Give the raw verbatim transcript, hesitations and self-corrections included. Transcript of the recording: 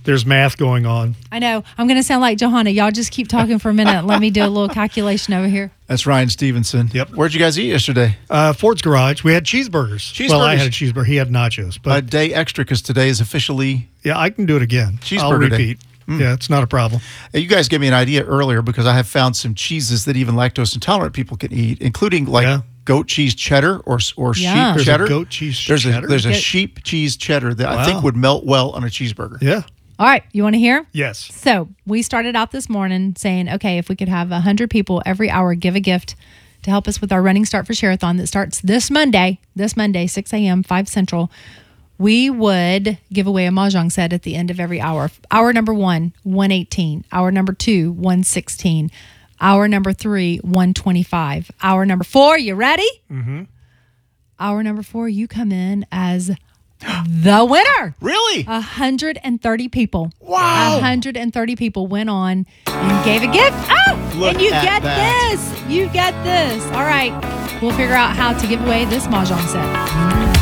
there's math going on. I know. I'm going to sound like Johanna. Y'all just keep talking for a minute. Let me do a little calculation over here. That's Ryan Stevenson. Yep. Where'd you guys eat yesterday? Uh, Ford's Garage. We had cheeseburgers. Cheeseburgers. Well, I had a cheeseburger. He had nachos. But A day extra because today is officially... yeah, I can do it again. Cheeseburger I'll repeat. day. Mm. Yeah, it's not a problem. You guys gave me an idea earlier because I have found some cheeses that even lactose intolerant people can eat, including like Yeah. goat cheese cheddar or or Yeah. sheep There's cheddar. a goat cheese there's cheddar? A, there's a Goat- sheep cheese cheddar that I Wow. think would melt well on a cheeseburger. Yeah. All right. You want to hear? Yes. So we started out this morning saying, okay, if we could have one hundred people every hour give a gift to help us with our Running Start for Share-a-thon that starts this Monday, this Monday, six a.m., five Central, we would give away a Mahjong set at the end of every hour. Hour number one, one eighteen. Hour number two, one sixteen. Hour number three, one twenty-five. Hour number four, you ready? Mm-hmm. Hour number four, you come in as the winner. Really? one hundred thirty people. Wow. one hundred thirty people went on and gave a gift. Oh, Look and you at get that. this. You get this. All right. We'll figure out how to give away this Mahjong set.